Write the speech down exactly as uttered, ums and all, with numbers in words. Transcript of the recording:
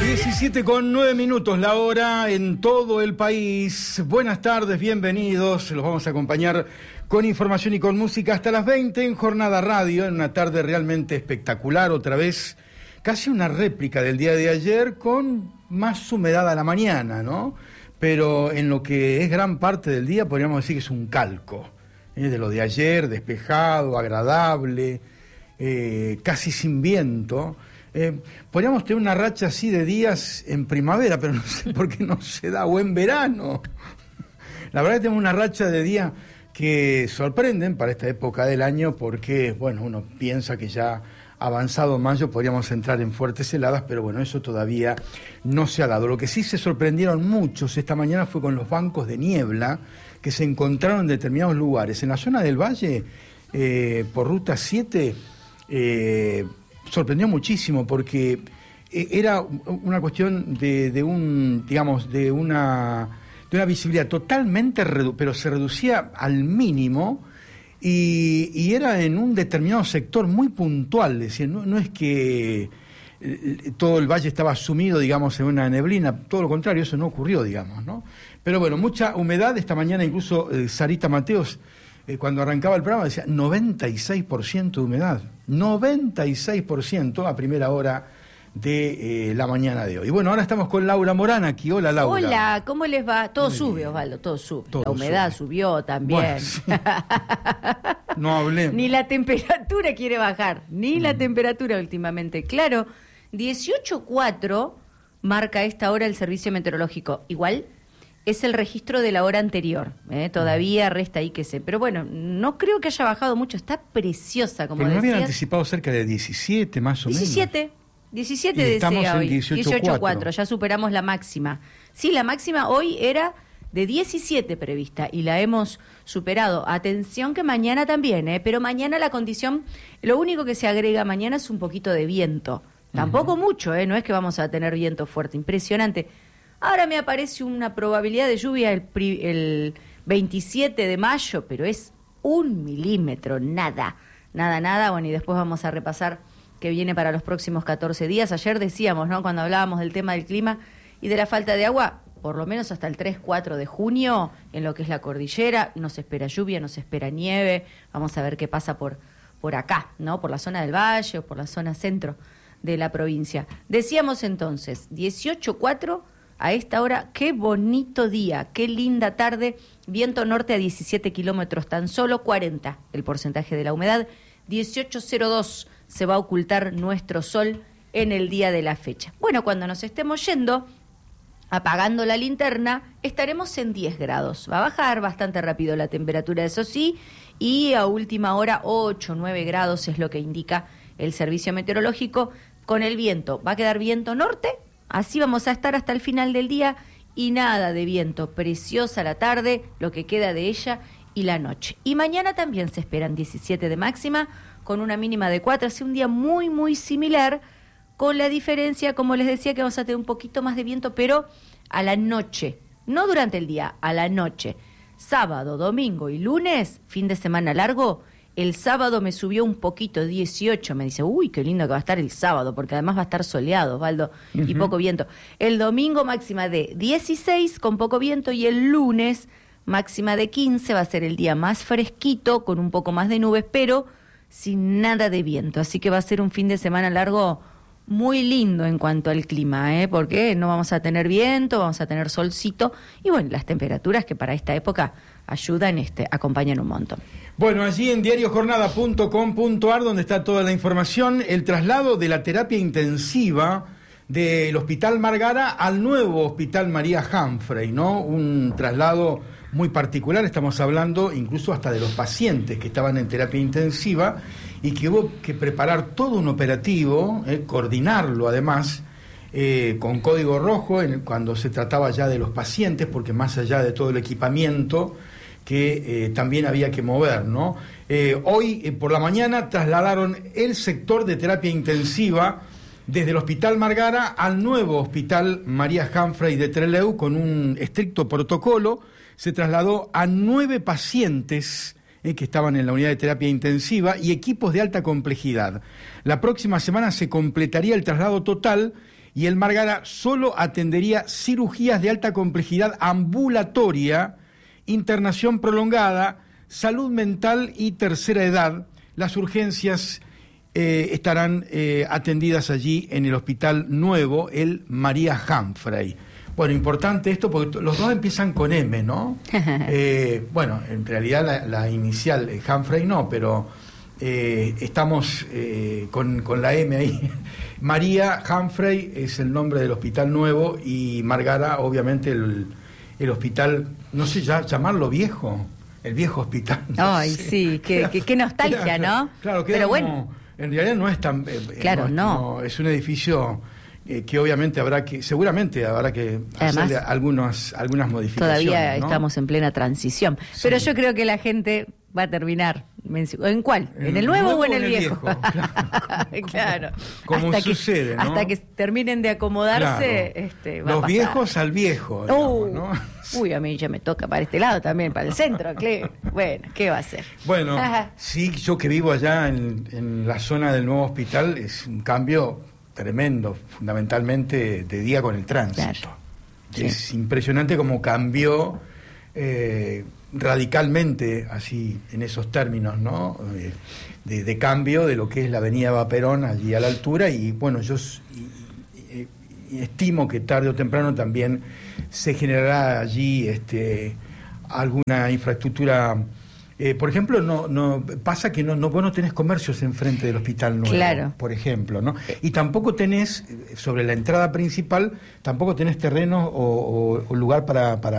diecisiete con nueve minutos la hora en todo el país. Buenas tardes, bienvenidos. Los vamos a acompañar con información y con música hasta las veinte en Jornada Radio, en una tarde realmente espectacular, otra vez casi una réplica del día de ayer, con más humedad a la mañana, ¿no? Pero en lo que es gran parte del día podríamos decir que es un calco, ¿eh? De lo de ayer, despejado, agradable, eh, casi sin viento. Eh, podríamos tener una racha así de días en primavera, pero no sé por qué no se da, o en verano. La verdad que tenemos una racha de días que sorprenden para esta época del año, porque, bueno, uno piensa que ya avanzado mayo podríamos entrar en fuertes heladas, pero bueno, eso todavía no se ha dado. Lo que sí se sorprendieron muchos esta mañana fue con los bancos de niebla que se encontraron en determinados lugares. En la zona del Valle, eh, por Ruta siete, eh, sorprendió muchísimo porque era una cuestión de, de un, digamos, de una, de una visibilidad totalmente redu- pero se reducía al mínimo y, y era en un determinado sector muy puntual. Es decir, no, no es que todo el valle estaba sumido, digamos, en una neblina, todo lo contrario, eso no ocurrió, digamos, ¿no? Pero bueno, mucha humedad. Esta mañana incluso eh, Sarita Mateos, Eh, cuando arrancaba el programa, decía noventa y seis por ciento de humedad, noventa y seis por ciento a primera hora de eh, la mañana de hoy. Y bueno, ahora estamos con Laura Morán aquí. Hola, Laura. Hola, ¿cómo les va? Todo Muy sube, bien. Osvaldo, todo sube. Todo la humedad sube. Subió también. Bueno, sí. No hablemos. Ni la temperatura quiere bajar, ni mm. la temperatura últimamente. Claro, dieciocho cuatro marca esta hora el servicio meteorológico. Igual es el registro de la hora anterior, ¿eh? Todavía resta ahí que sé. Pero bueno, no creo que haya bajado mucho, está preciosa, como Pero no decías. habían anticipado cerca de diecisiete, más o diecisiete, menos. diecisiete Y decía hoy, dieciocho cuatro, ya superamos la máxima. Sí, la máxima hoy era de diecisiete prevista y la hemos superado. Atención que mañana también, ¿eh? Pero mañana la condición, lo único que se agrega mañana es un poquito de viento. Tampoco uh-huh. mucho, ¿eh? No es que vamos a tener viento fuerte, impresionante. Ahora me aparece una probabilidad de lluvia el, pri, el veintisiete de mayo, pero es un milímetro, nada, nada, nada. Bueno, y después vamos a repasar qué viene para los próximos catorce días. Ayer decíamos, ¿no?, cuando hablábamos del tema del clima y de la falta de agua, por lo menos hasta el tres cuatro de junio, en lo que es la cordillera, no se espera lluvia, no se espera nieve. Vamos a ver qué pasa por, por acá, ¿no?, por la zona del valle o por la zona centro de la provincia. Decíamos entonces, dieciocho cuatro... A esta hora, qué bonito día, qué linda tarde, viento norte a diecisiete kilómetros, tan solo cuarenta el porcentaje de la humedad, dieciocho cero dos se va a ocultar nuestro sol en el día de la fecha. Bueno, cuando nos estemos yendo, apagando la linterna, estaremos en diez grados, va a bajar bastante rápido la temperatura, eso sí, y a última hora ocho, nueve grados es lo que indica el servicio meteorológico. Con el viento, va a quedar viento norte. Así vamos a estar hasta el final del día y nada de viento. Preciosa la tarde, lo que queda de ella y la noche. Y mañana también se esperan diecisiete de máxima con una mínima de cuatro. Así un día muy, muy similar, con la diferencia, como les decía, que vamos a tener un poquito más de viento, pero a la noche. No durante el día, a la noche. Sábado, domingo y lunes, fin de semana largo. El sábado me subió un poquito, dieciocho, me dice, uy, qué lindo que va a estar el sábado, porque además va a estar soleado, Osvaldo, uh-huh. y poco viento. El domingo máxima de dieciséis con poco viento y el lunes máxima de quince, va a ser el día más fresquito, con un poco más de nubes, pero sin nada de viento. Así que va a ser un fin de semana largo muy lindo en cuanto al clima, ¿eh? Porque no vamos a tener viento, vamos a tener solcito, y bueno, las temperaturas que para esta época ayudan, este, acompañan un montón. Bueno, allí en diario jornada punto com punto a r, donde está toda la información, el traslado de la terapia intensiva del Hospital Margara al nuevo Hospital María Humphrey, ¿no? Un traslado muy particular, estamos hablando incluso hasta de los pacientes que estaban en terapia intensiva y que hubo que preparar todo un operativo, eh, coordinarlo además, eh, con código rojo en, cuando se trataba ya de los pacientes, porque más allá de todo el equipamiento que eh, también había que mover, ¿no? Eh, hoy eh, por la mañana trasladaron el sector de terapia intensiva desde el Hospital Margara al nuevo Hospital María Humphrey de Trelew con un estricto protocolo. Se trasladó a nueve pacientes eh, que estaban en la unidad de terapia intensiva y equipos de alta complejidad. La próxima semana se completaría el traslado total y el Margara solo atendería cirugías de alta complejidad ambulatoria, internación prolongada, salud mental y tercera edad. Las urgencias eh, estarán eh, atendidas allí en el Hospital Nuevo, el María Humphrey. Bueno, importante esto porque los dos empiezan con M, ¿no? eh, bueno, en realidad la, la inicial, eh, Humphrey no, pero eh, estamos eh, con, con la M ahí. María Humphrey es el nombre del Hospital Nuevo y Margara, obviamente, el, el hospital, no sé ya llamarlo viejo, el viejo hospital. No Ay, sé. Sí, qué, qué, qué nostalgia, claro, ¿no? Claro, pero como, bueno. En realidad no es tan... Eh, claro, no, no. no. Es un edificio... Eh, que obviamente habrá que, seguramente habrá que Además, hacerle algunas, algunas modificaciones. Todavía ¿no? estamos en plena transición. Sí. Pero yo creo que la gente va a terminar. ¿En cuál? ¿En, ¿En el nuevo, nuevo o en el, el viejo? viejo. Claro, claro. Como hasta sucede, que, ¿no? Hasta que terminen de acomodarse, claro. este, va Los a pasar. viejos al viejo, digamos, uh, ¿no? Uy, a mí ya me toca para este lado también, para el centro, Cle. Bueno, ¿qué va a hacer? Bueno, sí, yo que vivo allá en, en la zona del nuevo hospital, es un cambio tremendo, fundamentalmente de día con el tránsito. Claro. Es sí. impresionante cómo cambió eh, radicalmente, así, en esos términos, ¿no? Eh, de, de cambio de lo que es la avenida Vaperón, allí a la altura, y bueno, yo y, y, y estimo que tarde o temprano también se generará allí este, alguna infraestructura. Eh, por ejemplo, no, no pasa que no, no, vos no tenés comercios enfrente del Hospital Nuevo, claro. por ejemplo, ¿no? Y tampoco tenés, sobre la entrada principal, tampoco tenés terreno o, o, o lugar para, para